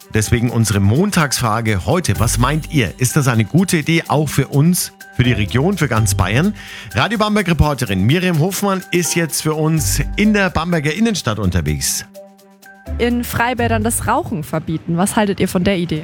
Deswegen unsere Montagsfrage heute. Was meint ihr? Ist das eine gute Idee auch für uns, für die Region, für ganz Bayern? Radio Bamberg-Reporterin Miriam Hofmann ist jetzt für uns in der Bamberger Innenstadt unterwegs. In Freibädern das Rauchen verbieten. Was haltet ihr von der Idee?